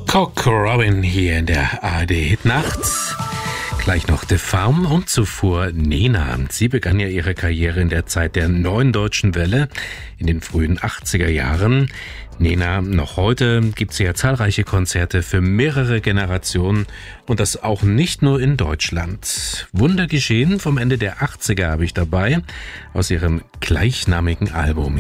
Cock Robin hier in der ARD Hitnacht. Gleich noch The Farm und zuvor Nena. Sie begann ja ihre Karriere in der Zeit der Neuen Deutschen Welle in den frühen 80er Jahren. Nena, noch heute gibt sie ja zahlreiche Konzerte für mehrere Generationen und das auch nicht nur in Deutschland. Wunder geschehen vom Ende der 80er habe ich dabei aus ihrem gleichnamigen Album.